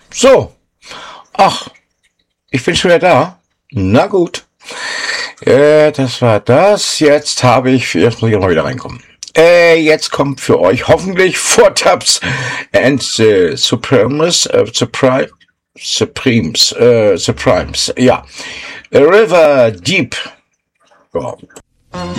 So, ach, ich bin schon wieder da. Na gut. Das war das. Jetzt muss ich auch mal wieder reinkommen. Jetzt kommt für euch hoffentlich Four Tops and the Supremes, Supremes, ja. River Deep. Ja.